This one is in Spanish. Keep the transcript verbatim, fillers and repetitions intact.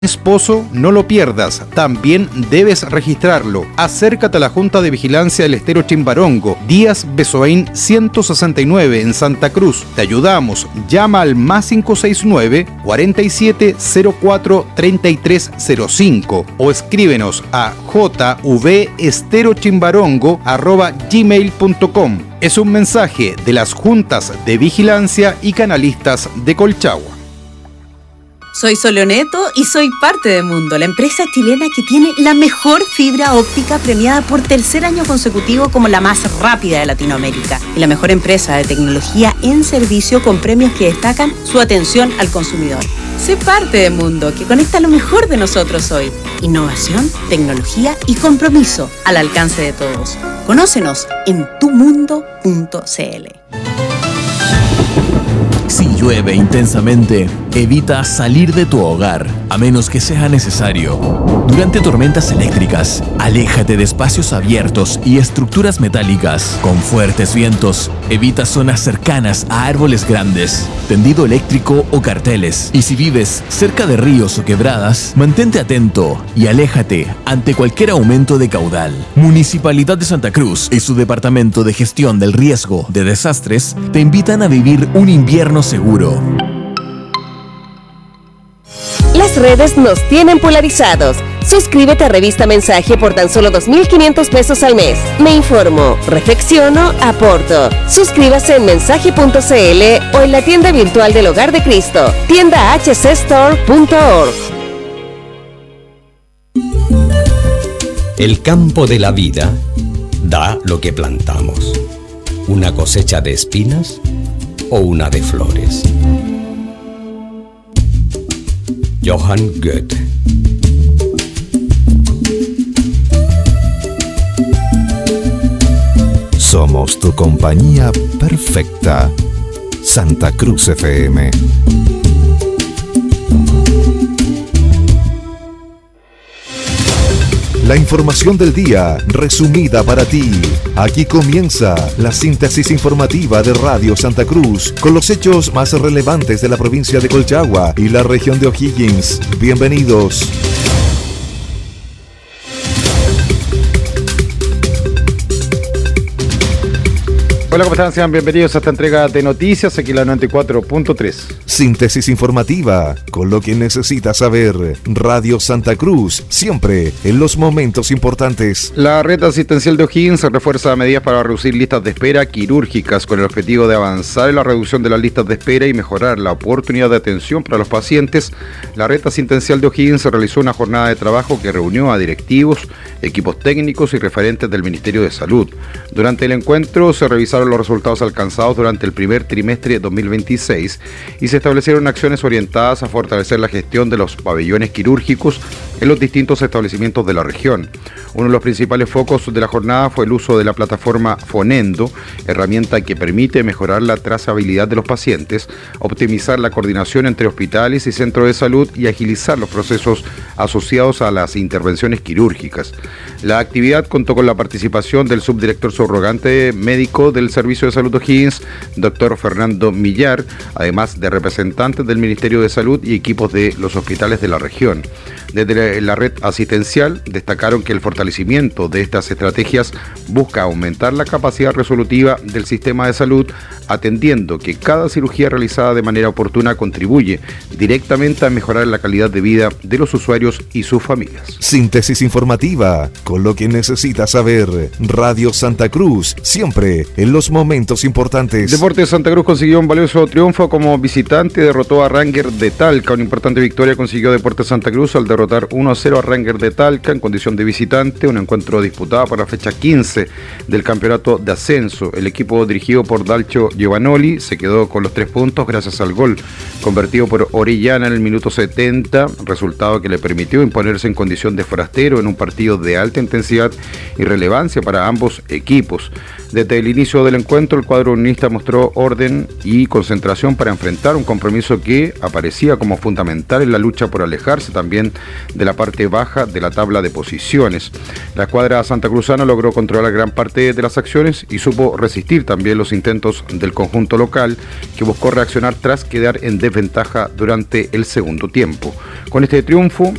Esposo, no lo pierdas, también debes registrarlo. Acércate a la Junta de Vigilancia del Estero Chimbarongo, Díaz Besoain ciento sesenta y nueve en Santa Cruz. Te ayudamos, llama al más cinco seis nueve, cuarenta y siete cero cuatro, treinta y tres cero cinco o escríbenos a jvesterochimbarongo arroba gmail punto com. Es un mensaje de las Juntas de Vigilancia y Canalistas de Colchagua. Soy Soleoneto y soy parte de Mundo, la empresa chilena que tiene la mejor fibra óptica premiada por tercer año consecutivo como la más rápida de Latinoamérica y la mejor empresa de tecnología en servicio con premios que destacan su atención al consumidor. Sé parte de Mundo, que conecta lo mejor de nosotros hoy. Innovación, tecnología y compromiso al alcance de todos. Conócenos en tu mundo punto c l. Si llueve intensamente, evita salir de tu hogar, a menos que sea necesario. Durante tormentas eléctricas, aléjate de espacios abiertos y estructuras metálicas. Con fuertes vientos, evita zonas cercanas a árboles grandes, tendido eléctrico o carteles. Y si vives cerca de ríos o quebradas, mantente atento y aléjate ante cualquier aumento de caudal. Municipalidad de Santa Cruz y su Departamento de Gestión del Riesgo de Desastres te invitan a vivir un invierno seguro. Las redes nos tienen polarizados. Suscríbete a Revista Mensaje por tan solo dos mil quinientos pesos al mes. Me informo, reflexiono, aporto. Suscríbase en mensaje punto c l o en la tienda virtual del Hogar de Cristo, tienda h c store punto org. El campo de la vida da lo que plantamos. ¿Una cosecha de espinas o una de flores? Johann Goethe. Somos tu compañía perfecta. Santa Cruz F M. La información del día, resumida para ti. Aquí comienza la síntesis informativa de Radio Santa Cruz, con los hechos más relevantes de la provincia de Colchagua y la región de O'Higgins. Bienvenidos. Hola, ¿cómo están? Sean bienvenidos a esta entrega de noticias, aquí la noventa y cuatro punto tres. Síntesis informativa, con lo que necesitas saber. Radio Santa Cruz, siempre en los momentos importantes. La red asistencial de O'Higgins refuerza medidas para reducir listas de espera quirúrgicas con el objetivo de avanzar en la reducción de las listas de espera y mejorar la oportunidad de atención para los pacientes. La red asistencial de O'Higgins realizó una jornada de trabajo que reunió a directivos, equipos técnicos y referentes del Ministerio de Salud. Durante el encuentro se revisaron los resultados alcanzados durante el primer trimestre de dos mil veintiséis y se establecieron acciones orientadas a fortalecer la gestión de los pabellones quirúrgicos en los distintos establecimientos de la región. Uno de los principales focos de la jornada fue el uso de la plataforma Fonendo, herramienta que permite mejorar la trazabilidad de los pacientes, optimizar la coordinación entre hospitales y centros de salud y agilizar los procesos asociados a las intervenciones quirúrgicas. La actividad contó con la participación del subdirector subrogante médico del Servicio de Salud O'Higgins, doctor Fernando Millar, además de representantes del Ministerio de Salud y equipos de los hospitales de la región. Desde la red asistencial destacaron que el fortalecimiento de estas estrategias busca aumentar la capacidad resolutiva del sistema de salud, atendiendo que cada cirugía realizada de manera oportuna contribuye directamente a mejorar la calidad de vida de los usuarios y sus familias. Síntesis informativa, con lo que necesitas saber. Radio Santa Cruz, siempre en los momentos importantes. Deportes Santa Cruz consiguió un valioso triunfo como visitante, derrotó a Ranger de Talca. Una importante victoria consiguió Deportes Santa Cruz al derrotar uno a cero a Ranger de Talca en condición de visitante, un encuentro disputado por la fecha quince del campeonato de ascenso. El equipo dirigido por Dalcio Giovanoli se quedó con los tres puntos gracias al gol convertido por Orellana en el minuto setenta, resultado que le permitió permitió imponerse en condición de forastero en un partido de alta intensidad y relevancia para ambos equipos. Desde el inicio del encuentro, el cuadro unionista mostró orden y concentración para enfrentar un compromiso que aparecía como fundamental en la lucha por alejarse también de la parte baja de la tabla de posiciones. La escuadra santacruzana logró controlar gran parte de las acciones y supo resistir también los intentos del conjunto local, que buscó reaccionar tras quedar en desventaja durante el segundo tiempo. Con este triunfo,